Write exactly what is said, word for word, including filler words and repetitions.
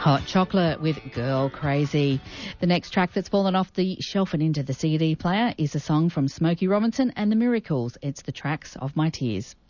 Hot Chocolate with Girl Crazy. The next track that's fallen off the shelf and into the C D player is a song from Smokey Robinson and the Miracles. It's The Tracks of My Tears.